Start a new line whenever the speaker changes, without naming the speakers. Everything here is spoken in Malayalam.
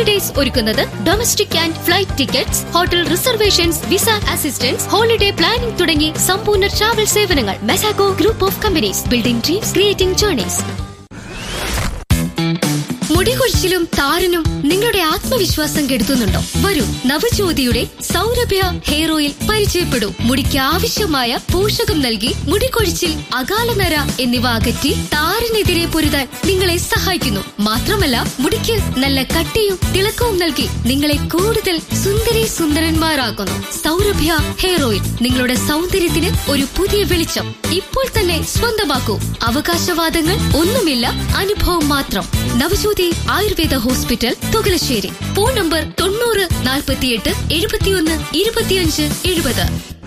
ഹോളിഡേയ്സ് ഒരുക്കുന്നത് domestic and flight tickets, hotel reservations, visa assistance, holiday planning തുടങ്ങി സമ്പൂർണ്ണ ട്രാവൽ സേവനങ്ങൾ. മെസാഗോ group of companies, building dreams, creating journeys. മുടികൊഴിച്ചിലും താരനും നിങ്ങളുടെ ആത്മവിശ്വാസം കെടുത്തുന്നുണ്ടോ? വരൂ, നവജ്യോതിയുടെ സൗരഭ്യ ഹെയർ ഓയിൽ പരിചയപ്പെടൂ. മുടിക്ക് ആവശ്യമായ പോഷകം നൽകി മുടികൊഴിച്ചിൽ, അകാലനര എന്നിവ അകറ്റി താരനെതിരെ പൊരുതാൻ നിങ്ങളെ സഹായിക്കുന്നു. മാത്രമല്ല, മുടിക്ക് നല്ല കട്ടിയും തിളക്കവും നൽകി നിങ്ങളെ കൂടുതൽ സുന്ദരി സുന്ദരന്മാരാക്കുന്നു. സൗരഭ്യ ഹെയർ ഓയിൽ നിങ്ങളുടെ സൗന്ദര്യത്തിന് ഒരു പുതിയ വെളിച്ചം. ഇപ്പോൾ തന്നെ സ്വന്തമാക്കൂ. അവകാശവാദങ്ങൾ ഒന്നുമില്ല, അനുഭവം മാത്രം. Navajyothi Ayurveda hospital, Thukalassery. Phone number 90 48 71 25 70.